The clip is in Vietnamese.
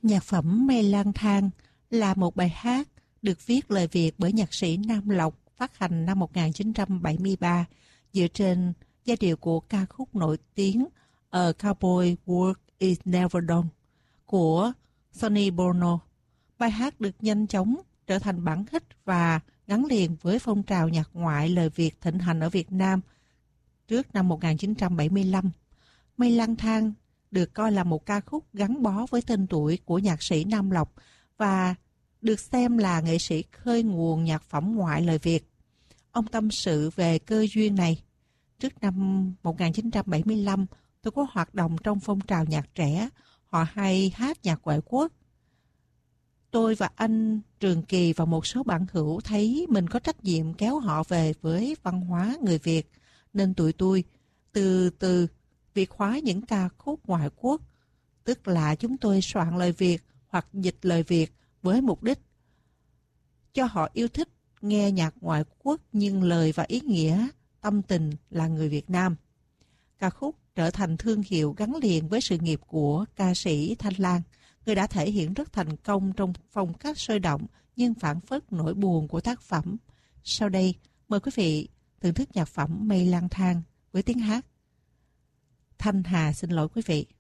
Nhạc phẩm Mây lang thang là một bài hát được viết lời Việt bởi nhạc sĩ Nam Lộc, phát hành năm 1973, dựa trên giai điệu của ca khúc nổi tiếng A Cowboy Work Is Never Done của Sonny Bono. Bài hát được nhanh chóng trở thành bản hit và gắn liền với phong trào nhạc ngoại lời Việt thịnh hành ở Việt Nam trước năm 1975. Mây lang thang được coi là một ca khúc gắn bó với tên tuổi của nhạc sĩ Nam Lộc và được xem là nghệ sĩ khơi nguồn nhạc phẩm ngoại lời Việt. Ông tâm sự về cơ duyên này. Trước năm 1975, tôi có hoạt động trong phong trào nhạc trẻ, họ hay hát nhạc ngoại quốc. Tôi và anh Trường Kỳ và một số bạn hữu thấy mình có trách nhiệm kéo họ về với văn hóa người Việt, nên tụi tôi từ từ Việt hóa những ca khúc ngoại quốc, tức là chúng tôi soạn lời Việt hoặc dịch lời Việt với mục đích cho họ yêu thích nghe nhạc ngoại quốc nhưng lời và ý nghĩa, tâm tình là người Việt Nam. Ca khúc trở thành thương hiệu gắn liền với sự nghiệp của ca sĩ Thanh Lan, người đã thể hiện rất thành công trong phong cách sôi động nhưng phảng phất nỗi buồn của tác phẩm. Sau đây, mời quý vị thưởng thức nhạc phẩm Mây lang thang với tiếng hát. Thanh Hà xin lỗi quý vị.